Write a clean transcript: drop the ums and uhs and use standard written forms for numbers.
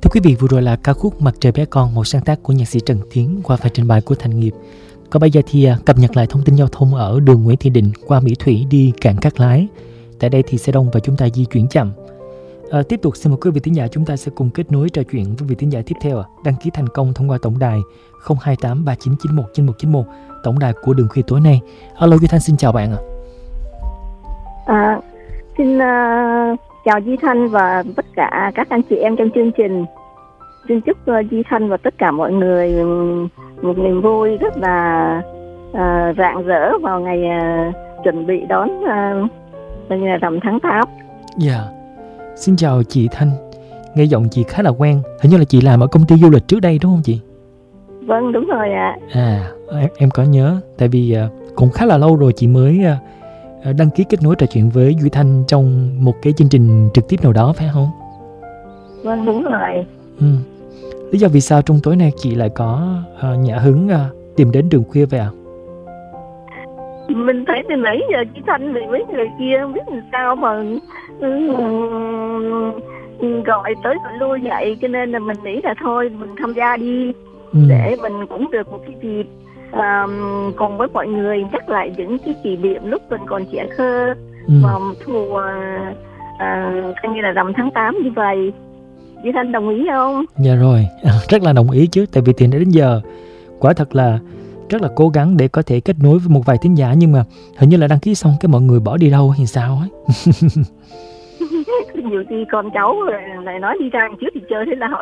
Thưa quý vị, vừa rồi là ca khúc Mặt Trời Bé Con, một sáng tác của nhạc sĩ Trần Tiến qua phần trình bày của Thành Nghiệp. Còn bây giờ thì cập nhật lại thông tin giao thông ở đường Nguyễn Thị Định qua Mỹ Thủy đi Cảng Cát Lái. Tại đây thì xe đông và chúng ta di chuyển chậm. Tiếp tục xin mời quý vị thính giả, chúng ta sẽ cùng kết nối trò chuyện với vị thính giả tiếp theo. Đăng ký thành công thông qua tổng đài 028 3991 9191, tổng đài của Đường Khuya tối nay. Alo Duy Thanh, xin chào bạn ạ. Xin chào Duy Thanh và tất cả các anh chị em trong chương trình. Xin chúc Duy Thanh và tất cả mọi người một niềm vui rất là rạng rỡ vào ngày chuẩn bị đón ngày rằm tháng 8. Dạ. Xin chào chị Thanh. Nghe giọng chị khá là quen. Hình như là chị làm ở công ty du lịch trước đây đúng không chị? Vâng, đúng rồi ạ. Em có nhớ. Tại vì cũng khá là lâu rồi chị mới đăng ký kết nối trò chuyện với Duy Thanh trong một cái chương trình trực tiếp nào đó phải không? Vâng, đúng rồi. Lý do vì sao trong tối nay chị lại có nhã hứng tìm đến Đường Khuya vậy ạ? Mình thấy từ nãy giờ chị Thanh vì mấy người kia không biết làm sao mà gọi tới gọi lui vậy, cho nên là mình nghĩ là thôi mình tham gia đi để mình cũng được một cái dịp cùng với mọi người nhắc lại những cái kỷ niệm lúc mình còn trẻ thơ vào mùa như là rằm tháng 8 như vậy. Chị Thanh đồng ý không? Dạ rồi, rất là đồng ý chứ. Tại vì từ nãy đến giờ quả thật là rất là cố gắng để có thể kết nối với một vài thính giả, nhưng mà hình như là đăng ký xong cái mọi người bỏ đi đâu hay sao ấy. Nhiều khi con cháu lại nói đi ra trước thì chơi, thế là họ